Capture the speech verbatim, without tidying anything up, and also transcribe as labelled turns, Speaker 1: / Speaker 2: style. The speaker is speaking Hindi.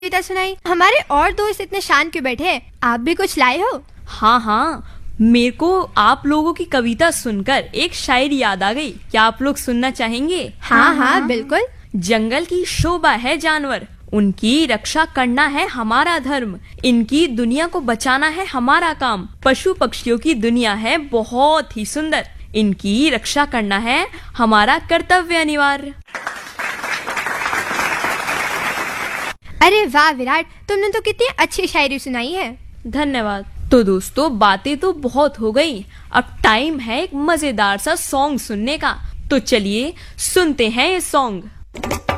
Speaker 1: कविता सुनाई। हमारे और दोस्त इतने शांत क्यों बैठे हैं? आप भी कुछ लाए हो?
Speaker 2: हाँ हाँ, मेरे को आप लोगों की कविता सुनकर एक शायरी याद आ गई। क्या आप लोग सुनना चाहेंगे?
Speaker 1: हाँ हाँ बिल्कुल।
Speaker 2: जंगल की शोभा है जानवर, उनकी रक्षा करना है हमारा धर्म, इनकी दुनिया को बचाना है हमारा काम। पशु पक्षियों की दुनिया है बहुत ही सुंदर, इनकी रक्षा करना है हमारा कर्तव्य अनिवार्य।
Speaker 1: अरे वाह विराट, तुमने तो कितनी अच्छी शायरी सुनाई है।
Speaker 2: धन्यवाद। तो दोस्तों, बातें तो बहुत हो गई, अब टाइम है एक मजेदार सा सॉन्ग सुनने का। तो चलिए सुनते हैं ये सॉन्ग।